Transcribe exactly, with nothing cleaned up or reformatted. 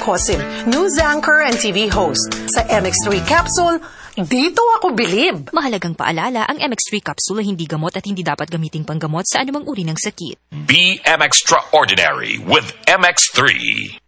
Cosim, news anchor and T V host. Sa M X three capsule, dito ako bilib. Mahalagang paalala, ang M X three capsule ay hindi gamot at hindi dapat gamiting panggamot sa anumang uri ng sakit. Be M Extraordinary with M X three.